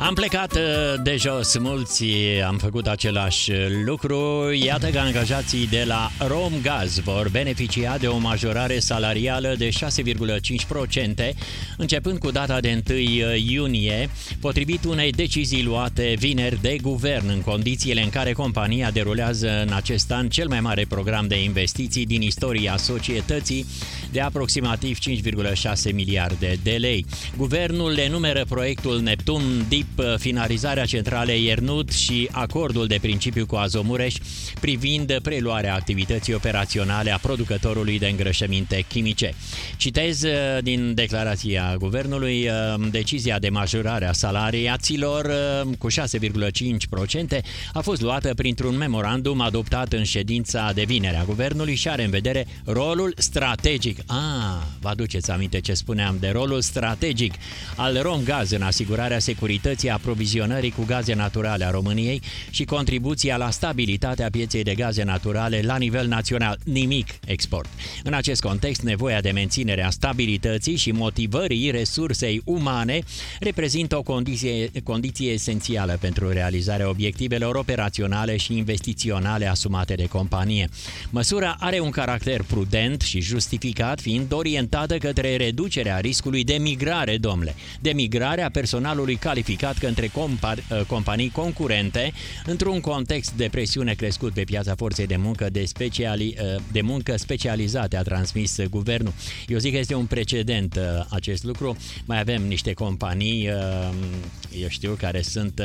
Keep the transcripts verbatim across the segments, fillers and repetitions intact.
Am plecat de jos, mulți am făcut același lucru. Iată că angajații de la Romgaz vor beneficia de o majorare salarială de șase virgulă cinci la sută începând cu data de întâi iunie, potrivit unei decizii luate vineri de guvern, în condițiile în care compania derulează în acest an cel mai mare program de investiții din istoria societății, de aproximativ cinci virgulă șase miliarde de lei. Guvernul enumeră proiectul Neptun Deep, finalizarea centralei Iernut și acordul de principiu cu Azomureș privind preluarea activității operaționale a producătorului de îngrășăminte chimice. Citez din declarația guvernului: decizia de majorare a salariaților cu șase virgulă cinci la sută a fost luată printr-un memorandum adoptat în ședința de vineri a guvernului și are în vedere rolul strategic. Ah, vă aduceți aminte ce spuneam de rolul strategic al Romgaz în asigurarea securității aprovizionării cu gaze naturale a României și contribuția la stabilitatea pieței de gaze naturale la nivel național. Nimic export. În acest context, nevoia de menținere a stabilității și motivării resursei umane reprezintă o condiție, condiție esențială pentru realizarea obiectivelor operaționale și investiționale asumate de companie. Măsura are un caracter prudent și justificat, fiind orientată către reducerea riscului de migrare, domnule, de migrare a personalului calificat către compa- companii concurente într-un context de presiune crescut pe piața forței de muncă de, speciali- de muncă specializate, a transmis guvernul. Eu zic că este un precedent acest lucru. Mai avem niște companii, eu știu, care sunt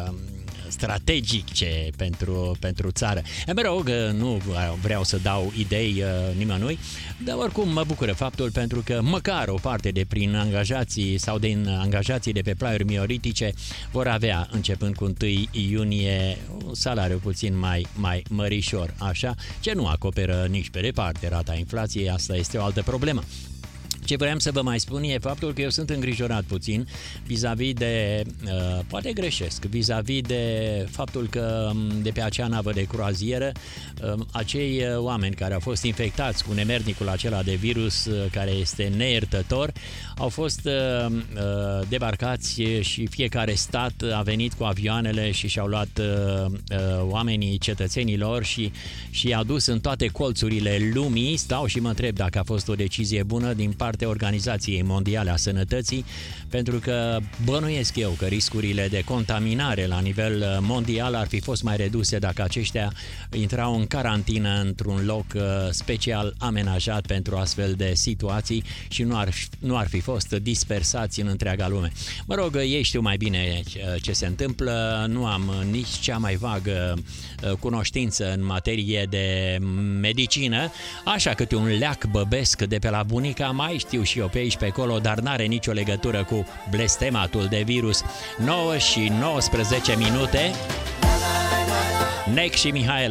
strategice pentru, pentru țară. E, mă rog, nu vreau să dau idei uh, nimănui, dar oricum mă bucură faptul pentru că măcar o parte de prin angajații sau din angajații de pe plaiuri mioritice vor avea, începând cu întâi iunie, un salariu puțin mai, mai mărișor, așa, ce nu acoperă nici pe departe rata inflației. Asta este o altă problemă. Ce vreau să vă mai spun e faptul că eu sunt îngrijorat puțin vis-a-vis de, uh, poate greșesc, vis-a-vis de faptul că de pe acea navă de croazieră, uh, acei oameni care au fost infectați cu nemernicul acela de virus uh, care este neiertător, au fost uh, uh, debarcați și fiecare stat a venit cu avioanele și și-au luat uh, uh, oamenii, cetățenilor și, și i-a dus în toate colțurile lumii. Stau și mă întreb dacă a fost o decizie bună din partea Organizației Mondiale a Sănătății, pentru că bănuiesc eu că riscurile de contaminare la nivel mondial ar fi fost mai reduse dacă aceștia intrau în carantină într-un loc special amenajat pentru astfel de situații și nu ar, nu ar fi fost dispersați în întreaga lume. Mă rog, ei știu mai bine ce se întâmplă, nu am nici cea mai vagă cunoștință în materie de medicină, așa câte un leac băbesc de pe la bunica mai știu și eu pe aici pe acolo, dar n-are nicio legătură cu blestematul de virus. nouă și nouăsprezece minute. Nec și Mihaela.